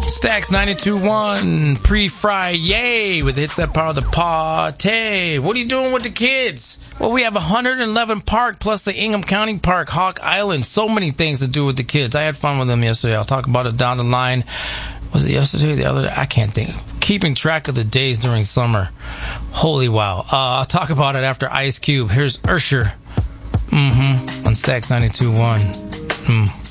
Stacks 92.1 pre-fry, yay, with Hits That Power the Party. What are you doing with the kids? Well, we have 111 Park plus the Ingham County Park, Hawk Island. So many things to do with the kids. I had fun with them yesterday. I'll talk about it down the line. Was it yesterday or the other day? I can't think. Keeping track of the days during summer. Holy wow. I'll talk about it after Ice Cube. Here's Usher. On Stacks 92.1.